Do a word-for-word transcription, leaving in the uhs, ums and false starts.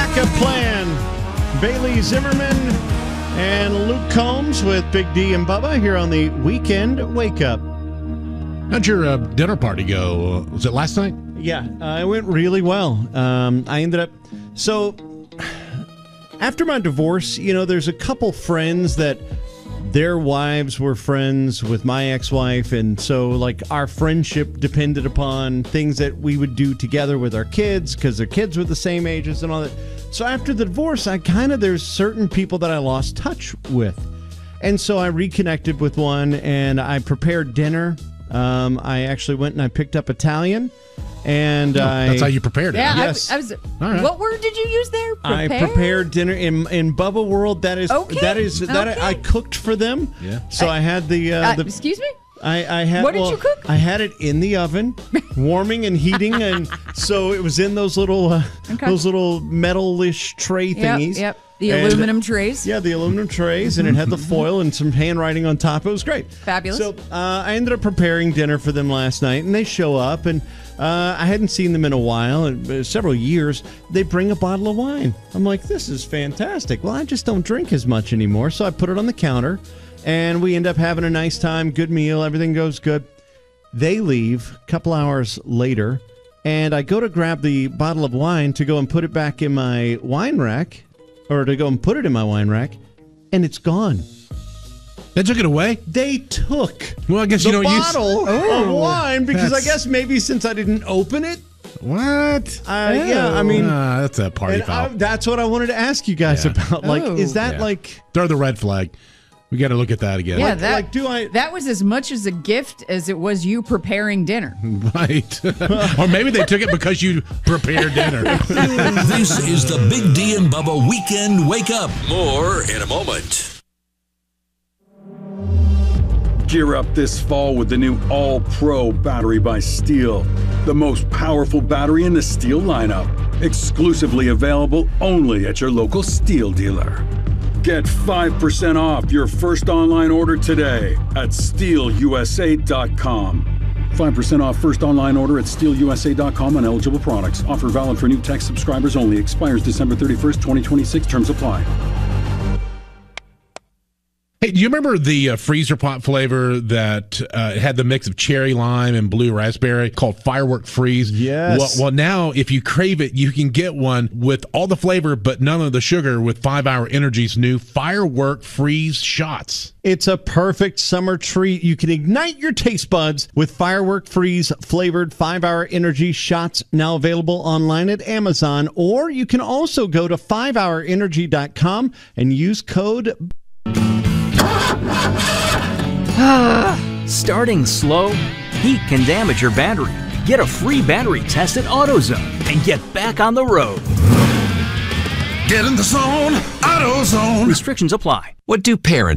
Backup Plan. Bailey Zimmerman and Luke Combs with Big D and Bubba here on the Weekend Wake Up. How'd your uh, dinner party go? Was it last night? Yeah, uh, it went really well. Um, I ended up... So, after my divorce, you know, there's a couple friends that their wives were friends with my ex-wife, and so, like, our friendship depended upon things that we would do together with our kids, because their kids were the same ages and all that. So after the divorce, I kind of, there's certain people that I lost touch with. And so I reconnected with one, and I prepared dinner. Um, I actually went and I picked up Italian, and oh, I... That's how you prepared it. Yeah, yes. I, I was. right. What word did you use there? Prepare? I prepared dinner in in Bubba World. That is Okay. that is that Okay. I, I cooked for them. Yeah. So I, I had the uh, Uh, the excuse me? I, I had What did well, you cook? I had it in the oven, warming and heating, and so it was in those little uh, Okay. those little metal-ish tray Yep, thingies. yep. The And- aluminum trays. Yeah, the aluminum trays, and it had the foil and some handwriting on top. It was great. Fabulous. So uh, I ended up preparing dinner for them last night, and they show up, and uh, I hadn't seen them in a while, uh, several years. They bring a bottle of wine. I'm like, this is fantastic. Well, I just don't drink as much anymore, so I put it on the counter, and we end up having a nice time, good meal, everything goes good. They leave a couple hours later, and I go to grab the bottle of wine to go and put it back in my wine rack, or to go and put it in my wine rack, and it's gone. They took it away? They took Well, I guess the you don't use... bottle of wine because I that's- guess maybe since I didn't open it, What? uh, yeah, I mean, Ah, that's a party and I, foul. that's what I wanted to ask you guys Yeah. about. Like, Oh. is that Yeah. like, Throw the red flag. We got to look at that again. Yeah, like, that, like, do I? that was as much as a gift as it was you preparing dinner. Right. Or maybe they took it because you prepared dinner. This is the Big D and Bubba Weekend Wake Up. More in a moment. Gear up this fall with the new All-Pro battery by Steel. The most powerful battery in the Steel lineup. Exclusively available only at your local Steel dealer. Get five percent off your first online order today at steel u s a dot com. five percent off first online order at steel u s a dot com on eligible products. Offer valid for new tech subscribers only. Expires December thirty-first, twenty twenty-six. Terms apply. Hey, do you remember the uh, freezer pot flavor that uh, had the mix of cherry lime and blue raspberry called Firework Freeze? Yes. Well, well, now if you crave it, you can get one with all the flavor but none of the sugar with five hour Energy's new Firework Freeze shots. It's a perfect summer treat. You can ignite your taste buds with Firework Freeze flavored five hour Energy shots, now available online at Amazon, or you can also go to five hour energy dot com and use code Starting slow? Heat can damage your battery. Get a free battery test at AutoZone and get back on the road. Get in the zone, AutoZone. Restrictions apply. What do parents